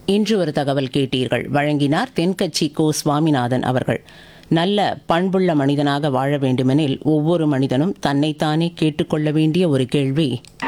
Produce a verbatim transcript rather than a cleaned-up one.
இன்று ஒரு தகவல் கேட்டீர்கள். வழங்கினார் தென்கட்சி கோ சுவாமிநாதன் அவர்கள். நல்ல பண்புள்ள மனிதனாக வாழ வேண்டுமெனில் ஒவ்வொரு மனிதனும் தன்னைத்தானே கேட்டுக்கொள்ள வேண்டிய ஒரு கேள்வி,